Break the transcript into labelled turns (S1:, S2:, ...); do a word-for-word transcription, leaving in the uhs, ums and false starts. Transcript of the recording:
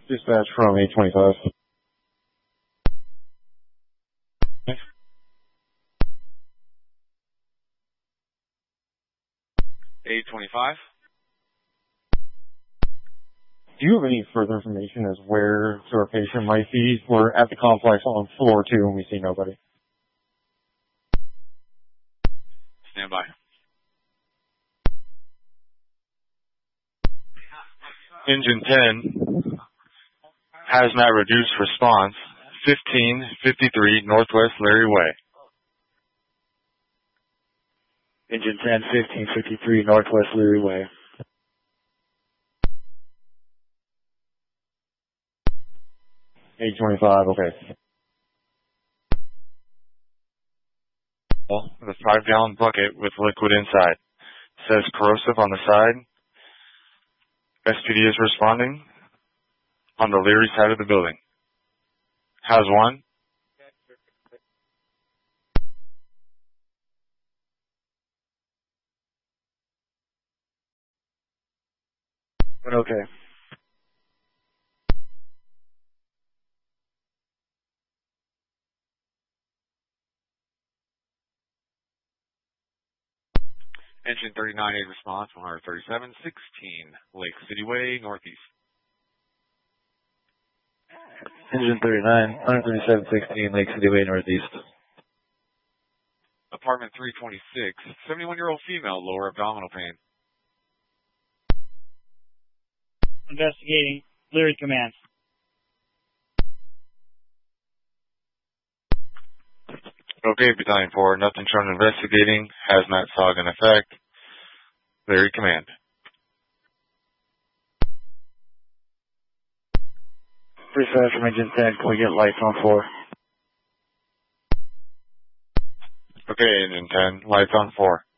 S1: Dispatch from eight twenty-five.
S2: eight twenty-five.
S1: Do you have any further information as where our patient might be? We're at the complex on floor two and we see nobody.
S2: Stand by. Engine ten, hazmat reduced response, fifteen fifty-three Northwest Larry Way.
S3: Engine ten, fifteen fifty-three Northwest Leary Way.
S1: eight twenty-five, okay.
S2: The five gallon bucket with liquid inside. Says corrosive on the side. S P D is responding on the Leary side of the building. How's one?
S3: But okay.
S2: Engine thirty-nine, a response, one thirty-seven sixteen, Lake City Way, Northeast.
S3: Engine thirty-nine, one thirty-seven sixteen, Lake City Way, Northeast.
S2: Apartment three twenty-six, seventy-one-year-old female, lower abdominal pain.
S4: Investigating. Leary Command.
S2: Okay, Battalion four, nothing shown investigating, hazmat fog in effect. Leary Command.
S3: Dispatch from Engine ten, can we get lights on four?
S2: Okay, Engine ten, lights on four.